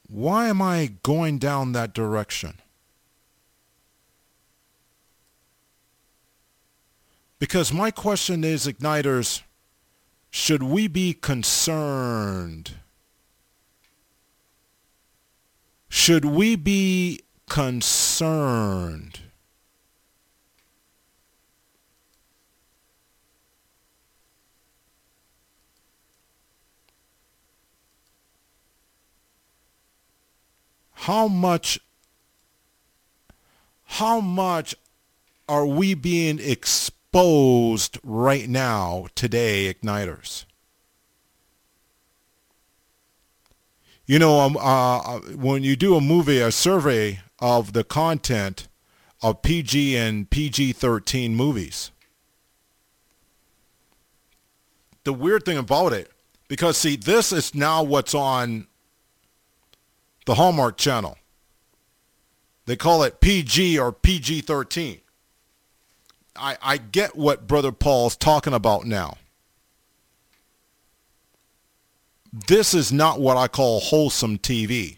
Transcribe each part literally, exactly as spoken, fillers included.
Why am I going down that direction? Because my question is, Igniters, should we be concerned? Should we be concerned? How much, how much are we being exposed right now today, Igniters? You know, um, uh, when you do a movie, a survey of the content of P G and P G thirteen movies, the weird thing about it, because see, this is now what's on the Hallmark Channel. They call it P G or P G thirteen. I, I get what Brother Paul's talking about now. This is not what I call wholesome T V.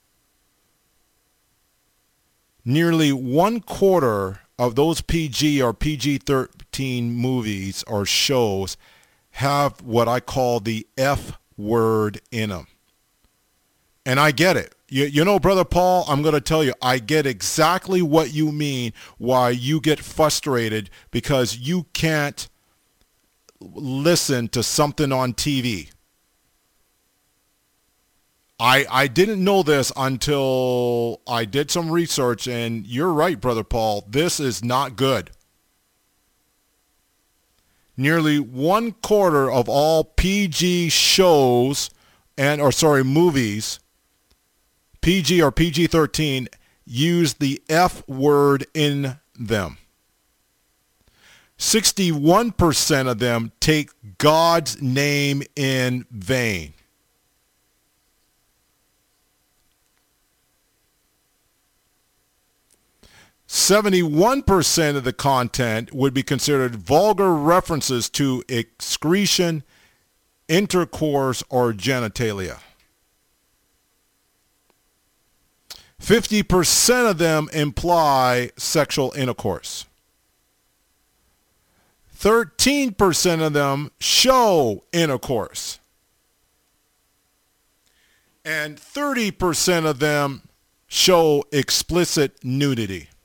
Nearly one quarter of those P G or P G thirteen movies or shows have what I call the F word in them. And I get it. You, you know, Brother Paul, I'm going to tell you, I get exactly what you mean, why you get frustrated because you can't listen to something on T V. I, I didn't know this until I did some research, and you're right, Brother Paul. This is not good. Nearly one quarter of all P G shows and, or sorry, movies, P G or P G thirteen, use the F word in them. sixty-one percent of them take God's name in vain. seventy-one percent of the content would be considered vulgar references to excretion, intercourse, or genitalia. fifty percent of them imply sexual intercourse. thirteen percent of them show intercourse. And thirty percent of them show explicit nudity.